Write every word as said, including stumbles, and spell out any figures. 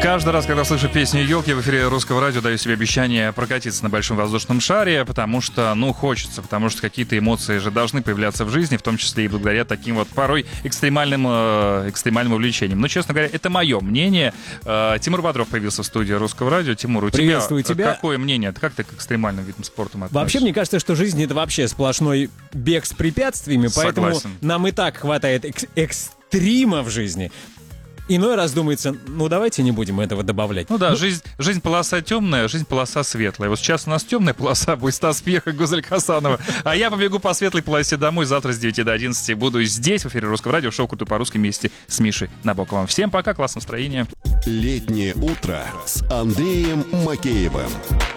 Каждый раз, когда слышу песню «Елки» в эфире Русского радио, даю себе обещание прокатиться на большом воздушном шаре, потому что, ну, хочется, потому что какие-то эмоции же должны появляться в жизни, в том числе и благодаря таким вот порой экстремальным, э, экстремальным увлечениям. Но, честно говоря, это мое мнение. Э, Тимур Бодров появился в студии Русского радио. Тимур, у тебя, тебя какое мнение? Как ты к экстремальным видам спорта относишься? Вообще, мне кажется, что жизнь — это вообще сплошной бег с препятствиями, поэтому Согласен. нам и так хватает экс- экстрима в жизни. Иной раз думается, ну давайте не будем этого добавлять. Ну да, Ну, жизнь, жизнь полоса темная, жизнь полоса светлая. Вот сейчас у нас темная полоса, будет Стас Пьеха, Гузель Хасанова. А я побегу по светлой полосе домой. Завтра с девяти до одиннадцати буду здесь, в эфире Русского радио, шоу «Культура по-русски» вместе с Мишей Набоковым. Всем пока, классного настроения. Летнее утро с Андреем Макеевым.